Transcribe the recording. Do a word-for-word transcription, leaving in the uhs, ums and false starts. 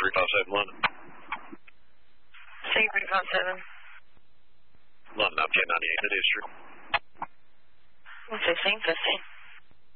three five seven London. C three five seven. London, I'm ten ninety-eight in the district. fifteen fifty.